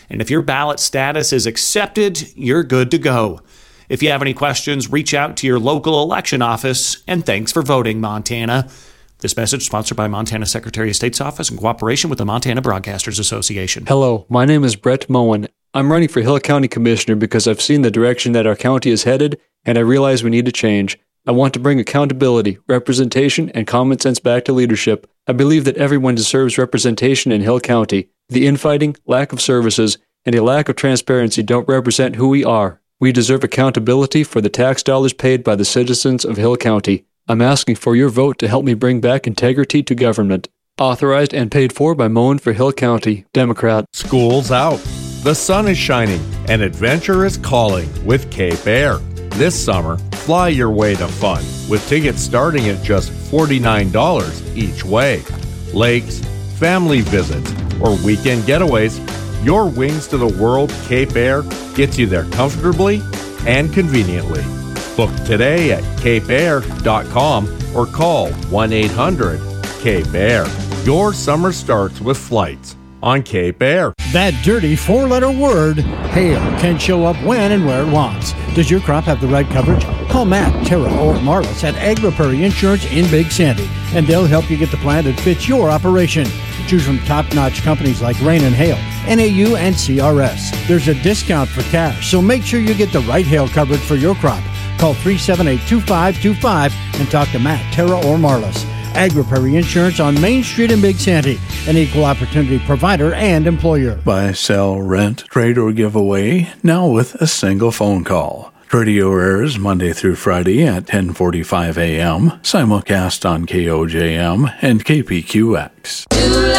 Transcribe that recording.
And if your ballot status is accepted, you're good to go. If you have any questions, reach out to your local election office, and thanks for voting, Montana. This message sponsored by Montana Secretary of State's office in cooperation with the Montana Broadcasters Association. Hello, my name is Brett Moen. I'm running for Hill County Commissioner because I've seen the direction that our county is headed, and I realize we need to change. I want to bring accountability, representation, and common sense back to leadership. I believe that everyone deserves representation in Hill County. The infighting, lack of services, and a lack of transparency don't represent who we are. We deserve accountability for the tax dollars paid by the citizens of Hill County. I'm asking for your vote to help me bring back integrity to government. Authorized and paid for by Moen for Hill County, Democrat. School's out. The sun is shining and adventure is calling with Cape Air. This summer, fly your way to fun with tickets starting at just $49 each way. Lakes, family visits, or weekend getaways, your Wings to the World Cape Air gets you there comfortably and conveniently. Book today at capeair.com or call 1-800-CAPE-AIR. Your summer starts with flights on Cape Air. That dirty four-letter word, hail, can show up when and where it wants. Does your crop have the right coverage? Call Matt, Tara, or Marlis at Agri-Prairie Insurance in Big Sandy, and they'll help you get the plan that fits your operation. Choose from top-notch companies like Rain and Hail, NAU, and CRS. There's a discount for cash, so make sure you get the right hail coverage for your crop. Call 378-2525 and talk to Matt, Tara, or Marlis. Agri-Prairie Insurance on Main Street in Big Sandy, an equal opportunity provider and employer. Buy, sell, rent, trade, or give away, now with a single phone call. Radio airs Monday through Friday at 10:45 a.m., simulcast on KOJM and KPQX.